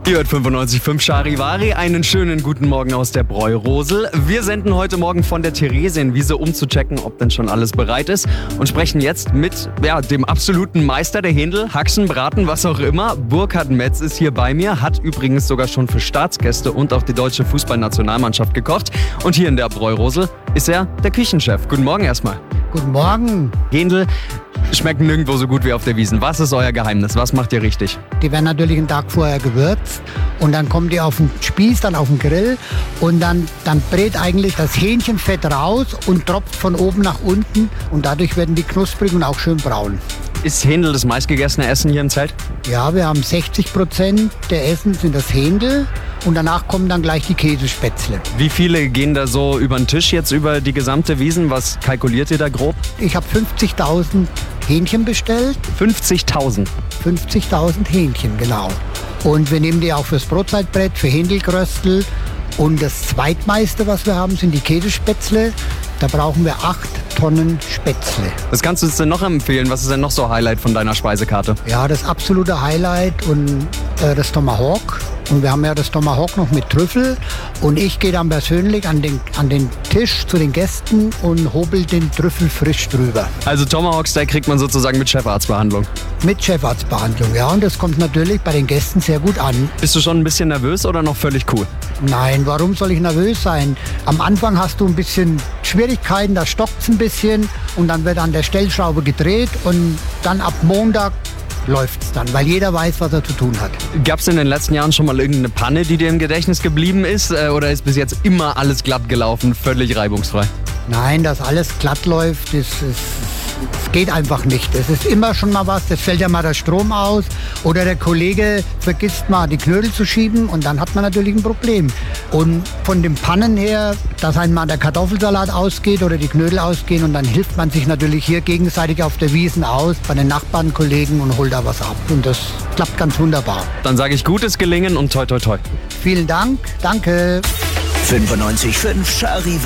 Ihr hört 95.5 Charivari, einen schönen guten Morgen aus der Bräurosel. Wir senden heute Morgen von der Theresienwiese, um zu checken, ob denn schon alles bereit ist. Und sprechen jetzt mit dem absoluten Meister der Händel, Haxen, Braten, was auch immer. Burkhard Metz ist hier bei mir, hat übrigens sogar schon für Staatsgäste und auch die deutsche Fußballnationalmannschaft gekocht. Und hier in der Bräurosel ist er der Küchenchef. Guten Morgen erstmal. Guten Morgen. Händel schmecken nirgendwo so gut wie auf der Wiesn. Was ist euer Geheimnis? Was macht ihr richtig? Die werden natürlich einen Tag vorher gewürzt und dann kommen die auf den Spieß, dann auf den Grill und dann brät eigentlich das Hähnchenfett raus und tropft von oben nach unten und dadurch werden die knusprig und auch schön braun. Ist Händel das meistgegessene Essen hier im Zelt? Ja, wir haben 60% der Essen sind das Händel und danach kommen dann gleich die Käsespätzle. Wie viele gehen da so über den Tisch jetzt über die gesamte Wiesn? Was kalkuliert ihr da grob? Ich habe 50.000 Hähnchen bestellt. 50.000? 50.000 Hähnchen, genau. Und wir nehmen die auch fürs Brotzeitbrett, für Händelkröstel. Und das zweitmeiste, was wir haben, sind die Käsespätzle. Da brauchen wir 8 Tonnen Spätzle. Was kannst du uns denn noch empfehlen? Was ist denn noch so Highlight von deiner Speisekarte? Ja, das absolute Highlight und das Tomahawk. Und wir haben ja das Tomahawk noch mit Trüffel. Und ich gehe dann persönlich an den Tisch zu den Gästen und hobel den Trüffel frisch drüber. Also Tomahawk Steak kriegt man sozusagen mit Chefarztbehandlung? Mit Chefarztbehandlung, ja. Und das kommt natürlich bei den Gästen sehr gut an. Bist du schon ein bisschen nervös oder noch völlig cool? Nein, warum soll ich nervös sein? Am Anfang hast du ein bisschen Schwierigkeiten, da stockt es ein bisschen und dann wird an der Stellschraube gedreht und dann ab Montag läuft es dann, weil jeder weiß, was er zu tun hat. Gab es in den letzten Jahren schon mal irgendeine Panne, die dir im Gedächtnis geblieben ist? Oder ist bis jetzt immer alles glatt gelaufen, völlig reibungsfrei? Nein, dass alles glatt läuft, es geht einfach nicht. Es ist immer schon mal was, es fällt ja mal der Strom aus oder der Kollege vergisst mal die Knödel zu schieben und dann hat man natürlich ein Problem. Und von den Pannen her, dass einmal der Kartoffelsalat ausgeht oder die Knödel ausgehen und dann hilft man sich natürlich hier gegenseitig auf der Wiesn aus, bei den Nachbarn, Kollegen und holt da was ab. Und das klappt ganz wunderbar. Dann sage ich gutes Gelingen und toi toi toi. Vielen Dank, danke. 95.5 Charivari.